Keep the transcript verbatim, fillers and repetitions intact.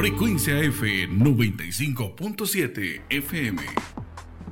Frecuencia F noventa y cinco punto siete F M.